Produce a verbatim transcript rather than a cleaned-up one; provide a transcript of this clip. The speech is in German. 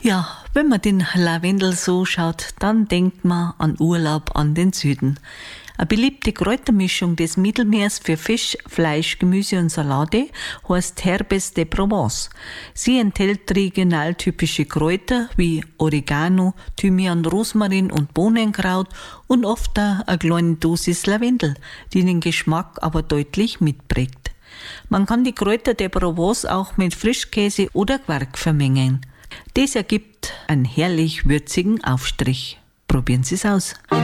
Ja, wenn man den Lavendel so schaut, dann denkt man an Urlaub an den Süden. Eine beliebte Kräutermischung des Mittelmeers für Fisch, Fleisch, Gemüse und Salate heißt Herbes de Provence. Sie enthält regional typische Kräuter wie Oregano, Thymian, Rosmarin und Bohnenkraut und oft auch eine kleine Dosis Lavendel, die den Geschmack aber deutlich mitprägt. Man kann die Kräuter der Provence auch mit Frischkäse oder Quark vermengen. Das ergibt einen herrlich würzigen Aufstrich. Probieren Sie es aus.